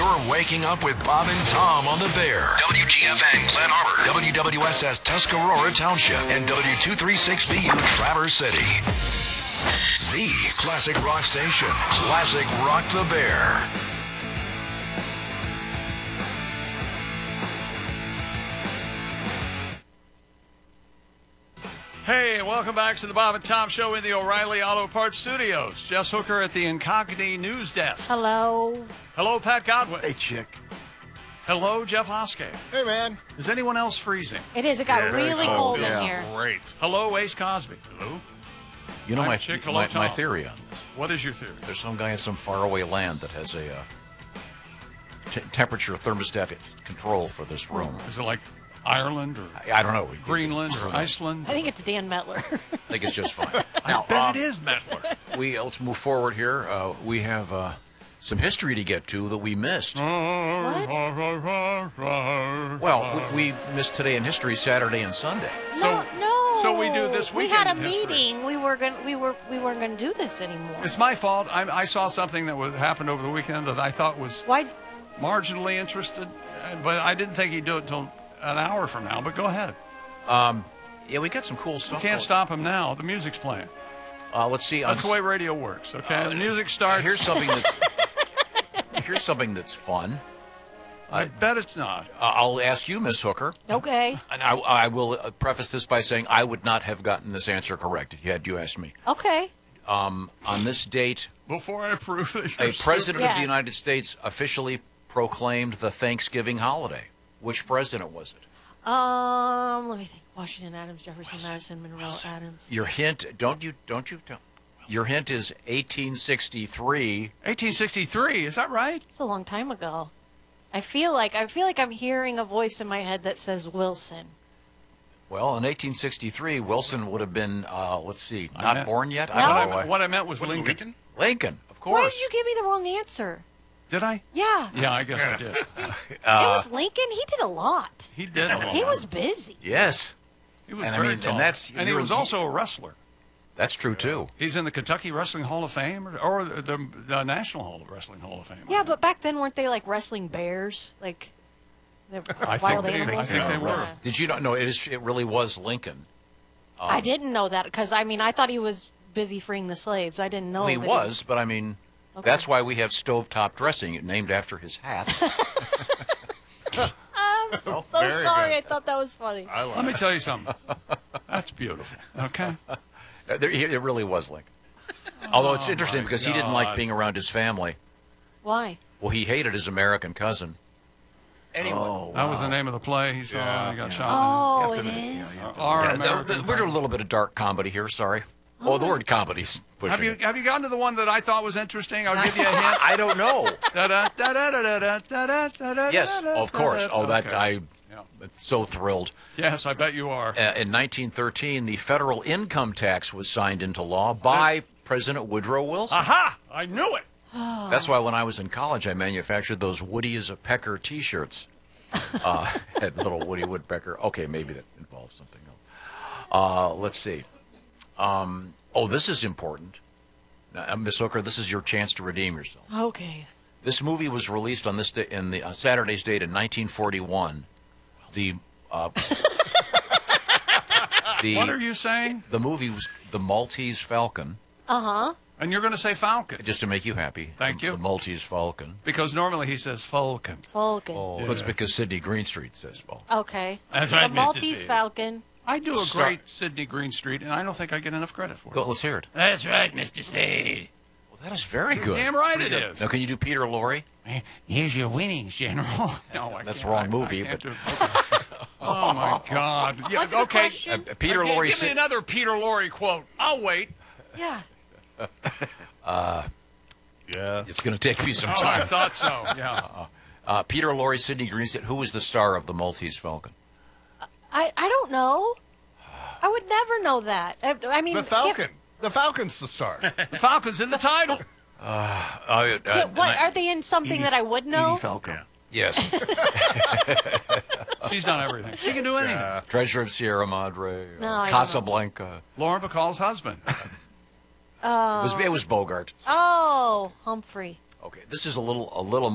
You're waking up with Bob and Tom on the Bear. WGFN Glen Arbor, WWSS Tuscarora Township, and W236BU Traverse City. The classic rock station. Classic Rock the Bear. Hey, welcome back to the Bob and Tom Show in the O'Reilly Auto Parts Studios. Jess Hooker at the Incognito News Desk. Hello. Hello, Pat Godwin. Hey, chick. Hello, Jeff Hoskey. Hey, man. Is anyone else freezing? It is. It got really cold in here. Great. Hello, Ace Cosby. Hello. You know I'm my Chick. Hello, my Tom. theory on this. What is your theory? There's some guy in some faraway land that has a temperature thermostatic control for this room. Is it like Ireland or I don't know. Greenland or Iceland? I think it's Dan Metler. I think it's just fine. I bet it is Metler. Let's move forward here. We have some history to get to that we missed. What? Well, we missed today in history, Saturday and Sunday. No. So we do this We had a weekend history. meeting. We weren't going to do this anymore. It's my fault. I saw something that happened over the weekend that I thought was Why? marginally interested, but I didn't think he'd do it until an hour from now. But go ahead. Yeah, we got some cool You stuff. can't stop him now. The music's playing. Let's see. That's the way radio works, okay? The music starts. Here's something that's fun. I bet it's not. I'll ask you, Miss Hooker. Okay. And I will preface this by saying I would not have gotten this answer correct if you asked me. Okay. On this date, Before I prove that you're a president of Yeah. the United States officially proclaimed the Thanksgiving holiday. Which president was it? Let me think. Washington, Adams, Jefferson, Madison, Monroe, Adams. Your hint, don't you tell. Your hint is 1863. 1863, is that right? It's a long time ago. I feel like I'm hearing a voice in my head that says Wilson. Well, in 1863, Wilson would have been, let's see, I not meant- born yet? No. I don't know. What I meant was Lincoln. Lincoln, of Why course. did you give me the wrong answer? Did I? Yeah. Yeah, I guess I did. It was Lincoln. He did a lot. He did a lot. He was busy. Yes, He was and I very mean, and tall. that's- and he you're- was also a wrestler. that's true, too. He's in the Kentucky Wrestling Hall of Fame or the National Wrestling Hall of Fame. Yeah, but back then weren't they like wrestling bears? Like the I wild think animals? they were. Yeah. Did you not know it really was Lincoln? I didn't know that because I thought he was busy freeing the slaves. I didn't know Well, he that was, but I mean, Okay. that's why we have stovetop dressing named after his hat. I'm so very sorry. good. I thought that was funny. Let me tell you something. That's beautiful. Okay. It really was Lincoln. Although it's interesting because he didn't like being around his family. Why? Well, he hated his American cousin. Anyway, That was the name of the play he saw when he got shot. Oh, it is. Our American. we're doing a little bit of dark comedy here. Sorry. Oh, the word comedy's pushing. Have you gotten to the one that I thought was interesting? I'll give you a hint. I don't know. Yes, Yes, of course. Oh, that Okay. I'm so thrilled. Yes, I bet you are. In 1913, the federal income tax was signed into law by President Woodrow Wilson. Aha! I knew it. That's why when I was in college, I manufactured those Woody is a Pecker T-shirts. Had little Woody Woodpecker. Okay, maybe that involves something else. Let's see. This is important. Now, Miss Hooker, this is your chance to redeem yourself. Okay. This movie was released on this day, in the Saturday's date in 1941. What are you saying? The movie was The Maltese Falcon. And you're going to say Falcon. Just to make you happy. Thank you. The Maltese Falcon. Because normally he says Falcon. Falcon. Oh, it's because Sidney Greenstreet says Falcon. Okay. That's The right, Mr. Maltese Speed. Falcon. I do a Start- great Sidney Greenstreet, and I don't think I get enough credit for it. Go, let's hear it. That's right, Mr. Spade. Well, that is very good. Damn right it is. Now, can you do Peter Lorre? Here's your winnings, General. No, I That's can't. wrong I movie, can't but- do it. Oh, my God. Yeah, What's the okay. question? Peter Give Lorre me said. another Peter Lorre quote. I'll wait. Yeah. Yeah. It's going to take me some Oh, I time. thought so. Yeah. Peter Lorre, Sidney Greenstreet. Who was the star of The Maltese Falcon? I don't know. I would never know that. I mean, The Falcon. The Falcon's the star. The Falcon's in the title. What are they in something that I would know? Edie Falcon. Yes. She's done everything. She can do anything. Treasure of Sierra Madre. No, I don't know. Casablanca. Lauren Bacall's husband. It was Bogart. Oh, Humphrey. Okay, this is a little